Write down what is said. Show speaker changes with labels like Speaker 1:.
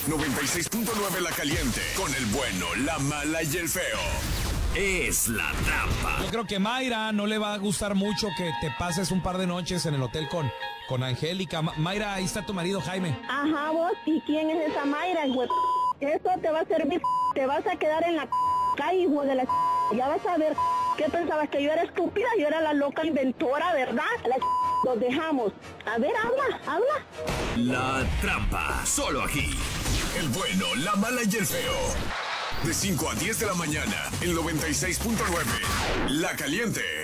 Speaker 1: 96.9 La Caliente. Con el bueno, la mala y el feo. Es la trampa.
Speaker 2: Yo creo que Mayra no le va a gustar mucho que te pases un par de noches en el hotel con Angélica. Mayra, ahí está tu marido Jaime.
Speaker 3: Ajá, vos, ¿y quién es esa Mayra, hijo de... Eso te va a servir, te vas a quedar en la calle, hijo de la... Ya vas a ver, ¿qué pensabas? Que yo era estúpida, yo era la loca inventora, ¿verdad? Los dejamos. A ver, habla.
Speaker 1: La trampa, solo aquí. El bueno, la mala y el feo. De 5 a 10 de la mañana, el 96.9. La Caliente.